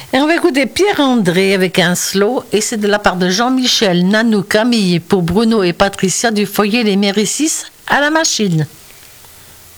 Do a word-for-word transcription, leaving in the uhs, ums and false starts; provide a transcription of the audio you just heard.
Et on va écouter Pierre-André avec un slow, et c'est de la part de Jean-Michel, Nanou, Camille, pour Bruno et Patricia du foyer Les Méricis à la machine.